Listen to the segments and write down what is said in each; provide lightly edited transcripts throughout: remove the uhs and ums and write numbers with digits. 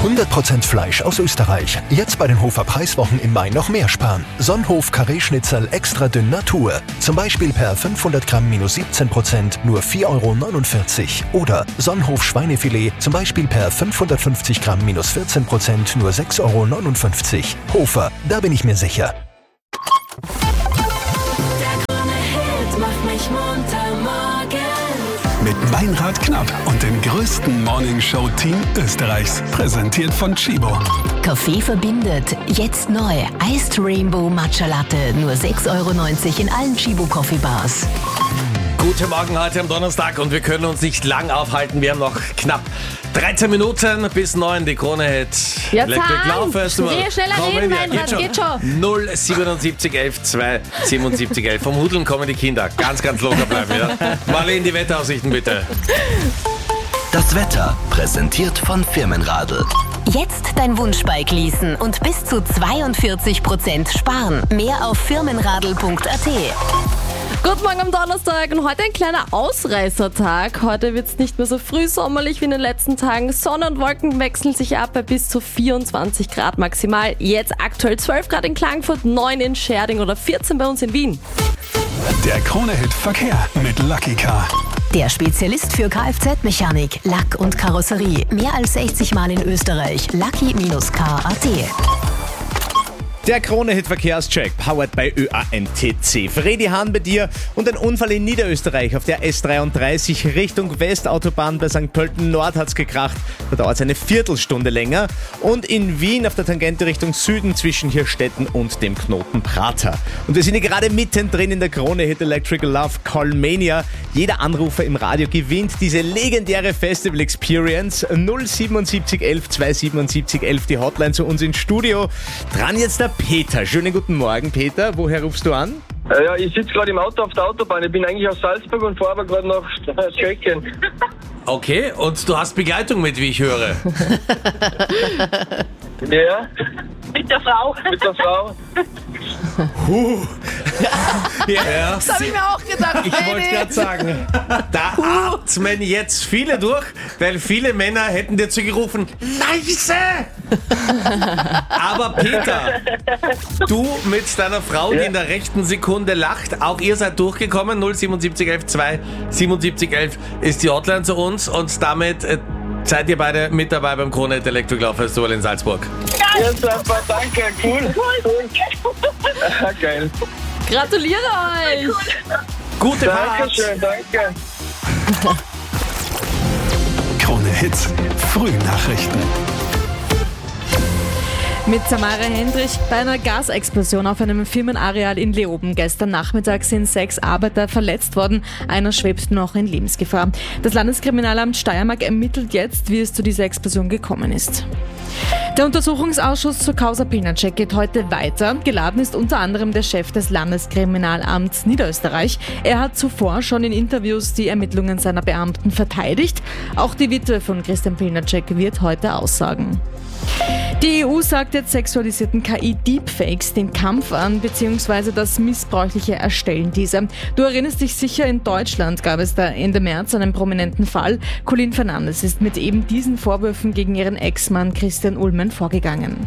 100% Fleisch aus Österreich. Jetzt bei den Hofer Preiswochen im Mai noch mehr sparen. Sonnhof Karree-Schnitzel extra dünn Natur. Zum Beispiel per 500 Gramm minus 17%, nur 4,49 €. Oder Sonnhof Schweinefilet, zum Beispiel per 550 Gramm minus 14%, nur 6,59 €. Hofer, da bin ich mir sicher. Mit Meinrad Knapp und dem größten Morningshow-Team Österreichs. Präsentiert von Chibo. Kaffee verbindet. Jetzt neu. Iced Rainbow Matcha Latte. Nur 6,90 € in allen Chibo Coffee Bars. Guten Morgen heute am Donnerstag und wir können uns nicht lang aufhalten. Wir haben noch knapp 13 Minuten bis 9. Die Krone-Hit. Ja, Schneller reden, Meinrad, geht schon. 077 11 2 77 11. Vom Hudeln kommen die Kinder. Ganz, ganz locker bleiben. Ja? Marlene, die Wetteraussichten bitte. Das Wetter präsentiert von Firmenradl. Jetzt dein Wunschbike leasen und bis zu 42% sparen. Mehr auf firmenradl.at. Guten Morgen am Donnerstag und heute ein kleiner Ausreißertag. Heute wird es nicht mehr so früh sommerlich wie in den letzten Tagen. Sonne und Wolken wechseln sich ab bei bis zu 24 Grad maximal. Jetzt aktuell 12 Grad in Klagenfurt, 9 in Scherding oder 14 bei uns in Wien. Der Krone-Hit Verkehr mit Lucky Car. Der Spezialist für Kfz-Mechanik, Lack und Karosserie. Mehr als 60 Mal in Österreich. Lucky-car.at. Der Krone-Hit-Verkehrscheck, powered by ÖAMTC. Fredi Hahn bei dir und ein Unfall in Niederösterreich auf der S33 Richtung Westautobahn bei St. Pölten Nord hat's gekracht. Da dauert es eine Viertelstunde länger. Und in Wien auf der Tangente Richtung Süden zwischen Hirstetten und dem Knoten Prater. Und wir sind hier gerade mittendrin in der Krone-Hit Electrical Love Callmania. Jeder Anrufer im Radio gewinnt diese legendäre Festival Experience. 077 11 277 11 die Hotline zu uns ins Studio. Dran jetzt der Peter. Schönen guten Morgen, Peter. Woher rufst du an? Ja, ich sitze gerade im Auto auf der Autobahn. Ich bin eigentlich aus Salzburg und fahre aber gerade nach Tschechien. Okay, und du hast Begleitung mit, wie ich höre. Ja? Mit der Frau. Mit der Frau. Ja. Das habe ich mir auch gedacht. Ich wollte gerade sagen, da atmen jetzt viele durch, weil viele Männer hätten dir zugerufen, leise! Aber Peter, du mit deiner Frau, die in der rechten Sekunde lacht, auch ihr seid durchgekommen, 077 11 2 77 11 ist die Hotline zu uns und damit seid ihr beide mit dabei beim Krone-Hit Electric Love Festival in Salzburg. Ja, super, danke, cool. Geil. Gratuliere euch. Gute Fahrt. Dankeschön, danke. Krone-Hit Frühnachrichten. Mit Samara Hendrich. Bei einer Gasexplosion auf einem Firmenareal in Leoben gestern Nachmittag sind 6 Arbeiter verletzt worden. Einer schwebt noch in Lebensgefahr. Das Landeskriminalamt Steiermark ermittelt jetzt, wie es zu dieser Explosion gekommen ist. Der Untersuchungsausschuss zur Causa Pilnacek geht heute weiter. Geladen ist unter anderem der Chef des Landeskriminalamts Niederösterreich. Er hat zuvor schon in Interviews die Ermittlungen seiner Beamten verteidigt. Auch die Witwe von Christian Pilnacek wird heute aussagen. Die EU sagt jetzt sexualisierten KI-Deepfakes den Kampf an, bzw. das missbräuchliche Erstellen dieser. Du erinnerst dich sicher, in Deutschland gab es da Ende März einen prominenten Fall. Colin Fernandes ist mit eben diesen Vorwürfen gegen ihren Ex-Mann Christian Ulmen vorgegangen.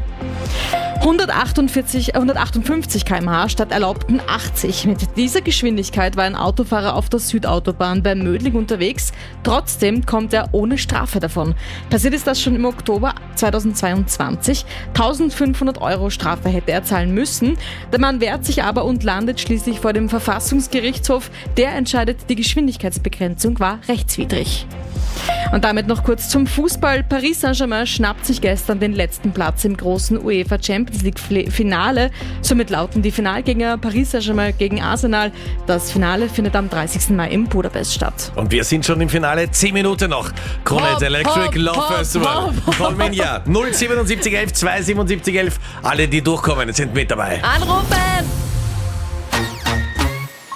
158 km/h statt erlaubten 80. Mit dieser Geschwindigkeit war ein Autofahrer auf der Südautobahn bei Mödling unterwegs. Trotzdem kommt er ohne Strafe davon. Passiert ist das schon im Oktober 2022. 1.500 € Strafe hätte er zahlen müssen. Der Mann wehrt sich aber und landet schließlich vor dem Verfassungsgerichtshof. Der entscheidet, die Geschwindigkeitsbegrenzung war rechtswidrig. Und damit noch kurz zum Fußball. Paris Saint-Germain schnappt sich gestern den letzten Platz im großen UEFA Champions League Finale. Somit lauten die Finalgänger Paris Saint-Germain gegen Arsenal. Das Finale findet am 30. Mai in Budapest statt. Und wir sind schon im Finale, 10 Minuten noch. Krone-Hit Electric Love Festival. Callmania 077 11 277 11. Alle, die durchkommen, sind mit dabei. Anrufen!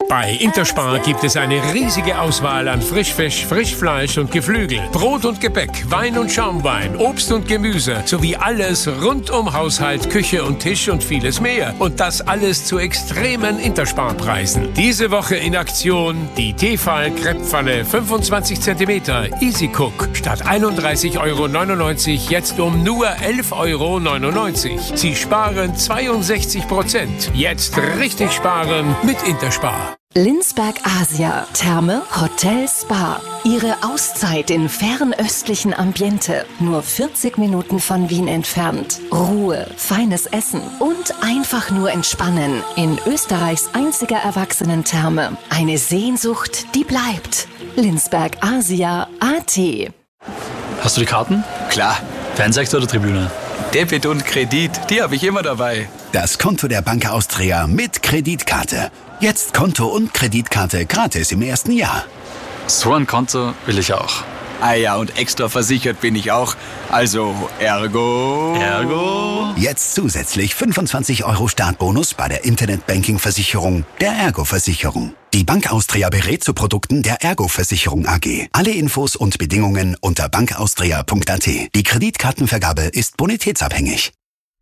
Bei Interspar gibt es eine riesige Auswahl an Frischfisch, Frischfleisch und Geflügel, Brot und Gebäck, Wein und Schaumwein, Obst und Gemüse sowie alles rund um Haushalt, Küche und Tisch und vieles mehr. Und das alles zu extremen Interspar-Preisen. Diese Woche in Aktion die Tefal Krepppfanne 25 cm Easy Cook statt 31,99 € jetzt um nur 11,99 €. Sie sparen 62%. Jetzt richtig sparen mit Interspar. Lindsberg Asia, Therme, Hotel, Spa. Ihre Auszeit in fernöstlichen Ambiente. Nur 40 Minuten von Wien entfernt. Ruhe, feines Essen und einfach nur entspannen. In Österreichs einziger Erwachsenentherme. Eine Sehnsucht, die bleibt. Lindsberg Asia AT. Hast du die Karten? Klar. Fansektor oder Tribüne? Debit und Kredit, die habe ich immer dabei. Das Konto der Bank Austria mit Kreditkarte. Jetzt Konto und Kreditkarte gratis im ersten Jahr. So ein Konto will ich auch. Ah ja, und extra versichert bin ich auch. Also, ergo... Jetzt zusätzlich 25 € Startbonus bei der Internetbanking-Versicherung der Ergo-Versicherung. Die Bank Austria berät zu Produkten der Ergo-Versicherung AG. Alle Infos und Bedingungen unter bankaustria.at. Die Kreditkartenvergabe ist bonitätsabhängig.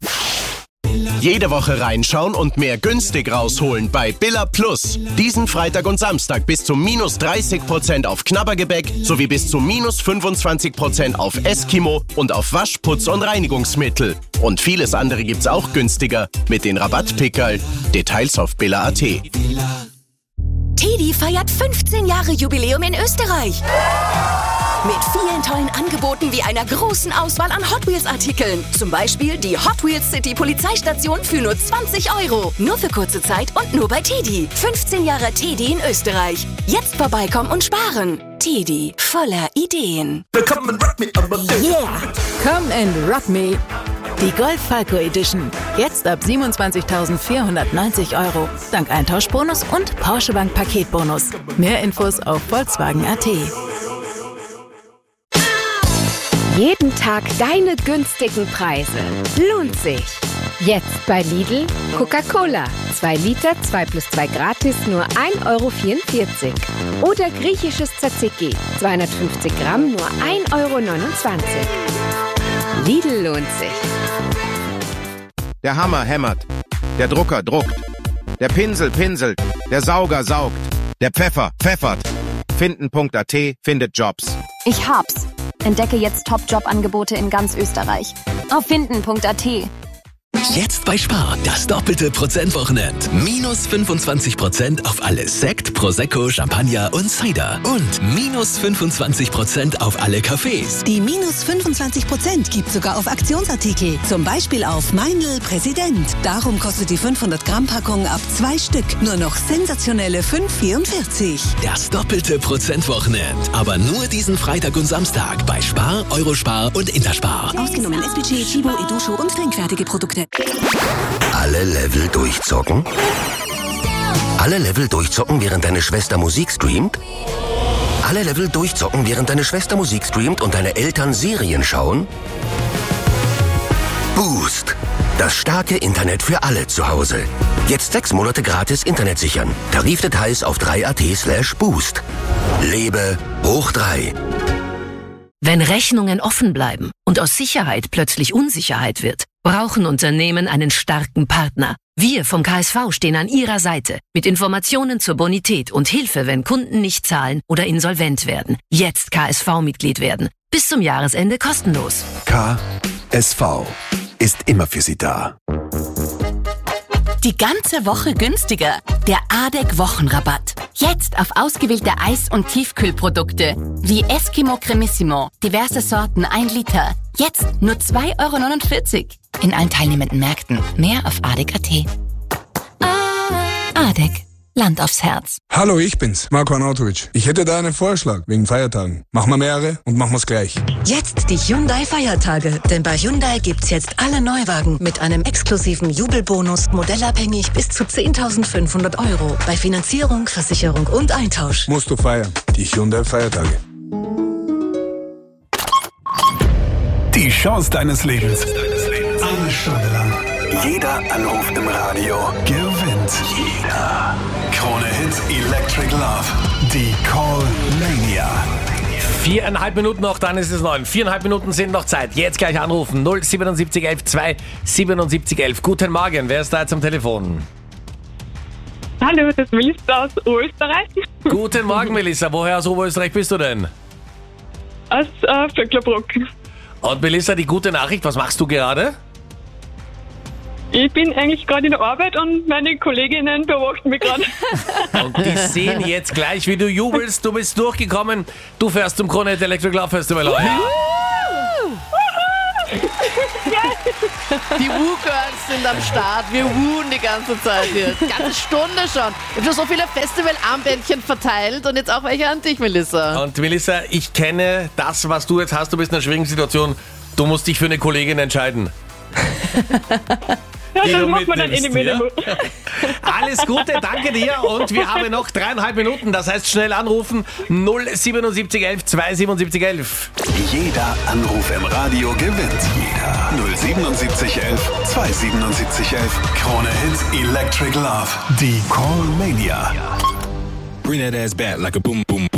Jede Woche reinschauen und mehr günstig rausholen bei Billa Plus. Diesen Freitag und Samstag bis zu minus 30% auf Knabbergebäck sowie bis zu minus 25% auf Eskimo und auf Waschputz und Reinigungsmittel. Und vieles andere gibt's auch günstiger mit den Rabattpickerl. Details auf billa.at. Teddy feiert 15 Jahre Jubiläum in Österreich. Mit vielen tollen Angeboten wie einer großen Auswahl an Hot Wheels Artikeln. Zum Beispiel die Hot Wheels City Polizeistation für nur 20 €. Nur für kurze Zeit und nur bei Teddy. 15 Jahre Teddy in Österreich. Jetzt vorbeikommen und sparen. Teddy, voller Ideen. Yeah! Come and rock me. Die Golf Falco Edition. Jetzt ab 27.490 €. Dank Eintauschbonus und Porsche Bank Paketbonus. Mehr Infos auf Volkswagen.at. Jeden Tag deine günstigen Preise. Lohnt sich. Jetzt bei Lidl Coca-Cola. 2 Liter, 2 + 2 gratis, nur 1,44 €. Oder griechisches Tzatziki. 250 Gramm, nur 1,29 €. Lidl lohnt sich. Der Hammer hämmert. Der Drucker druckt. Der Pinsel pinselt. Der Sauger saugt. Der Pfeffer pfeffert. Finden.at findet Jobs. Ich hab's. Entdecke jetzt Top-Job-Angebote in ganz Österreich. Auf finden.at. Jetzt bei Spar, das doppelte Prozentwochenend. Minus 25% auf alles Sekt, Prosecco, Champagner und Cider. Und minus 25% auf alle Cafés. Die minus 25% gibt sogar auf Aktionsartikel. Zum Beispiel auf Meindl Präsident. Darum kostet die 500-Gramm-Packung ab 2 Stück nur noch sensationelle 5,44. Das doppelte Prozentwochenend. Aber nur diesen Freitag und Samstag bei Spar, Eurospar und Interspar. Ausgenommen SPG, Chibo, Edusho und trinkfertige Produkte. Alle Level durchzocken? Alle Level durchzocken, während deine Schwester Musik streamt? Alle Level durchzocken, während deine Schwester Musik streamt und deine Eltern Serien schauen? Boost. Das starke Internet für alle zu Hause. Jetzt 6 Monate gratis Internet sichern. Tarifdetails auf 3at/boost. Lebe hoch 3. Wenn Rechnungen offen bleiben und aus Sicherheit plötzlich Unsicherheit wird, brauchen Unternehmen einen starken Partner. Wir vom KSV stehen an Ihrer Seite mit Informationen zur Bonität und Hilfe, wenn Kunden nicht zahlen oder insolvent werden. Jetzt KSV-Mitglied werden. Bis zum Jahresende kostenlos. KSV ist immer für Sie da. Die ganze Woche günstiger. Der ADEC-Wochenrabatt. Jetzt auf ausgewählte Eis- und Tiefkühlprodukte wie Eskimo Cremissimo, diverse Sorten 1 Liter. Jetzt nur 2,49 € in allen teilnehmenden Märkten. Mehr auf ADEC.at. ADEC. Land aufs Herz. Hallo, ich bin's, Marco Arnautovic. Ich hätte da einen Vorschlag wegen Feiertagen. Machen wir mehrere und machen wir's gleich. Jetzt die Hyundai-Feiertage. Denn bei Hyundai gibt's jetzt alle Neuwagen mit einem exklusiven Jubelbonus, modellabhängig bis zu 10.500 €. Bei Finanzierung, Versicherung und Eintausch. Musst du feiern. Die Hyundai-Feiertage. Die Chance deines Lebens. Eine Stunde lang. Jeder Anruf im Radio gewinnt. Jeder Krone Hits Electric Love. Die Call Mania. 4,5 Minuten noch, dann ist es 9. 4,5 Minuten sind noch Zeit. Jetzt gleich anrufen. 077 11 2 77 11. Guten Morgen, wer ist da jetzt am Telefon? Hallo, das ist Melissa aus Österreich. Guten Morgen, Melissa. Woher aus Oberösterreich bist du denn? Aus Vöcklerbruck. Und Melissa, die gute Nachricht, was machst du gerade? Ich bin eigentlich gerade in der Arbeit und meine Kolleginnen beobachten mich gerade. Und die sehen jetzt gleich, wie du jubelst. Du bist durchgekommen. Du fährst zum Krone Hit Electric Love Festival. Die Woo-Girls sind am Start. Wir wooen die ganze Zeit hier. Die ganze Stunde schon. Ich habe schon so viele Festival-Armbändchen verteilt und jetzt auch welche an dich, Melissa. Und Melissa, ich kenne das, was du jetzt hast. Du bist in einer schwierigen Situation. Du musst dich für eine Kollegin entscheiden. Ja, das macht man dann in die Mitte. Alles Gute, danke dir. Und wir haben noch 3,5 Minuten. Das heißt, schnell anrufen. 077 11 277 11. Jeder Anruf im Radio gewinnt. Jeder. 077 11 277 11. Krone Hits Electric Love. Die Call Mania. Bring that ass back like a boom boom.